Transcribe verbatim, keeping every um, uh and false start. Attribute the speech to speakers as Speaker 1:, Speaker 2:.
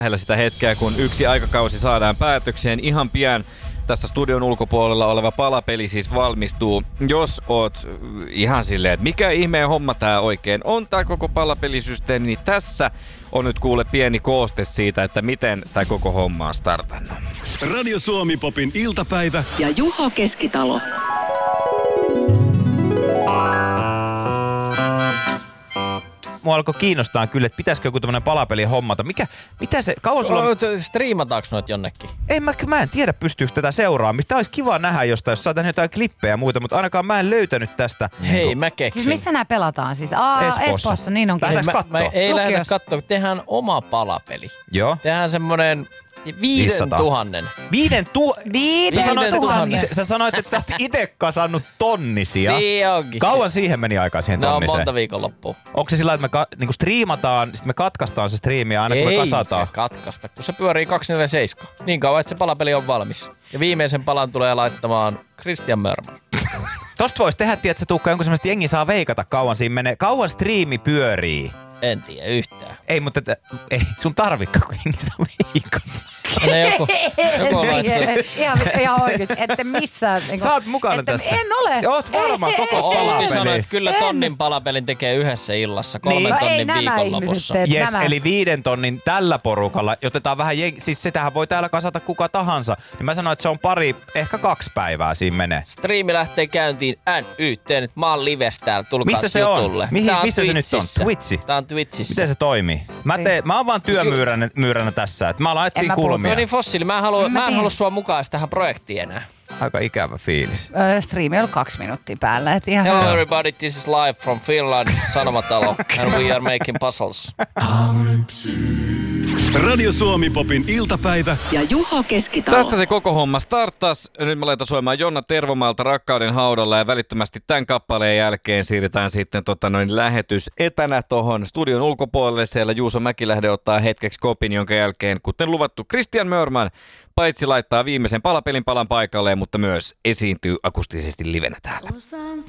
Speaker 1: lähellä sitä hetkeä, kun yksi aikakausi saadaan päätökseen. Ihan pian tässä studion ulkopuolella oleva palapeli siis valmistuu. Jos oot ihan silleen, että mikä ihmeen homma tää oikein on tää koko palapelisysteemi, niin tässä on nyt kuule pieni kooste siitä, että miten tää koko homma on startannut.
Speaker 2: Radio Suomi Popin iltapäivä
Speaker 3: ja Juho Keskitalo.
Speaker 4: Mua alkoi kiinnostaa kyllä, että pitäisikö joku tämmönen palapeli hommata. Mikä, mitä se, kauan sulla on...
Speaker 5: Striimataanko noit jonnekin?
Speaker 4: Ei, mä, mä en tiedä, pystyykö tätä seuraamaan. Tämä olisi kiva nähdä jostain, jos saatan jotain klippejä ja muuta, mutta ainakaan mä en löytänyt tästä.
Speaker 5: Hei,
Speaker 4: niin
Speaker 5: mä keksin.
Speaker 6: Siis missä nämä pelataan siis? Aa,
Speaker 4: Espoossa.
Speaker 6: Espoossa, niin onkin.
Speaker 4: Lähdetäänkö
Speaker 5: Mä,
Speaker 4: kattoo?
Speaker 5: mä ei
Speaker 6: Lukios.
Speaker 5: lähdetä kattoo, tehdään oma palapeli.
Speaker 4: Joo.
Speaker 5: Tehdään semmonen viiden tuhannen.
Speaker 4: Viiden tu...
Speaker 6: Viiden
Speaker 4: Sä sanoit, että sä, oot
Speaker 5: tuhannen.
Speaker 4: ite, sä sanoit, että sä oot ite kasannut tonnisia.
Speaker 5: Niin onkin.
Speaker 4: Kauan siihen meni aikaa siihen
Speaker 5: No
Speaker 4: tonniseen?
Speaker 5: monta viikonloppua.
Speaker 4: Onko se sillä, että me ka, niinku striimataan, sitten me katkaistaan se striimi aina kun me kasataan?
Speaker 5: Ei katkaista, kun se pyörii kaksikymmentäseitsemän. Niin kauan, että se palapeli on valmis. Ja viimeisen palan tulee laittamaan Christian Mörman.
Speaker 4: Tosta vois tehdä, tiedätkö, Tuukka, jonkun semmoista jengi saa veikata kauan siinä menee. Kauan striimi pyörii.
Speaker 5: En tiedä yhtään.
Speaker 4: Ei, mutta et, ei sun tarvikka, kun jengi saa veikata.
Speaker 5: No joku, joku on laittanut.
Speaker 6: Ihan, ihan oikeesti, ette missään. Niin
Speaker 4: Sä oot mukana
Speaker 6: että
Speaker 4: tässä.
Speaker 6: En ole.
Speaker 4: Oot varmaan koko
Speaker 5: Outi
Speaker 4: palapeli.
Speaker 5: sanoi, että kyllä tonnin palapelin tekee yhdessä illassa, kolmen
Speaker 4: Niin.
Speaker 6: No ei
Speaker 5: tonnin
Speaker 6: nämä ihmiset
Speaker 5: viikonlopussa.
Speaker 6: tee.
Speaker 4: Jes,
Speaker 6: Nämä.
Speaker 4: eli viiden tonnin tällä porukalla, otetaan vähän jengi, siis sitähän voi täällä kasata kuka tahansa. Niin mä sanoin, että se on pari, ehkä kaksi päivää siinä menee.
Speaker 5: Striimi lähtee käyntiin N Y T, nyt mä oon lives täällä, tulkaas
Speaker 4: Missä se on?
Speaker 5: jutulle.
Speaker 4: Mihin-
Speaker 5: Tää on
Speaker 4: missä se nyt on?
Speaker 5: Twitchissä.
Speaker 4: Twitchi?
Speaker 5: Tää on Twitchissä.
Speaker 4: Miten se toimii? Mä, teen, mä oon vaan työmyyränä myyränä tässä, että mä
Speaker 6: En
Speaker 4: laittiin
Speaker 6: mä puhu-
Speaker 4: kulmia.
Speaker 5: No niin fossiili, mä en halua,
Speaker 6: Mä
Speaker 5: mä en
Speaker 6: tiedän.
Speaker 5: halua sua mukaan tähän projektiin enää.
Speaker 4: Aika ikävä fiilis.
Speaker 6: Ö, striimi on ollut kaksi minuuttia päällä. Et ihan
Speaker 5: Hello everybody, this is live from Finland, Sanomatalo, and we are making puzzles.
Speaker 2: Radio Suomi Popin iltapäivä
Speaker 3: Ja Juho Keskitalo.
Speaker 1: Tästä se koko homma starttas. Nyt mä laitan soimaan Jonna Tervomaalta Rakkauden haudalla ja välittömästi tämän kappaleen jälkeen siirrytään sitten tota noin lähetys etänä tohon studion ulkopuolelle. Siellä Juuso Mäkilähde ottaa hetkeksi kopin, jonka jälkeen, kuten luvattu, Christian Mörman paitsi laittaa viimeisen palapelin palan paikalleen, mutta myös esiintyy akustisesti livenä täällä.